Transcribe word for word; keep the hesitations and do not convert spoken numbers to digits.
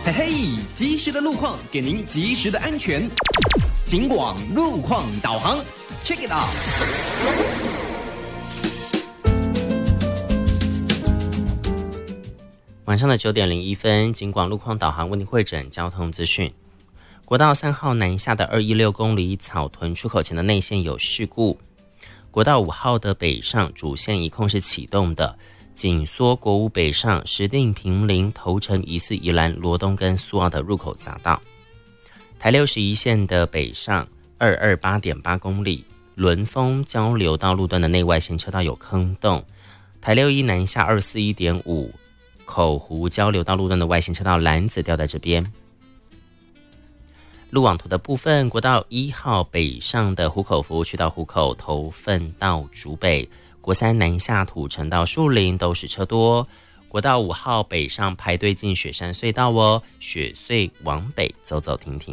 嘿嘿，及时的路况给您及时的安全。警广路况导航 ，Check it out。 晚上的九点零一分，警广路况导航为您汇整交通资讯。国道三号南下的二一六公里草屯出口前的内线有事故。国道五号的北上主线一控是启动的，紧缩国五北上石碇坪林头城疑似宜兰罗东跟苏澳的入口匝道。台六十一线的北上二二八点八公里轮丰交流道路段的内外线车道有坑洞。台六一南下二四一点五口湖交流道路段的外线车道篮子掉在这边。路网图的部分，国道一号北上的湖口服务区到湖口头份到竹北，国三南下土城到树林都是车多。国道五号北上排队进雪山隧道哦，雪隧往北走走停停。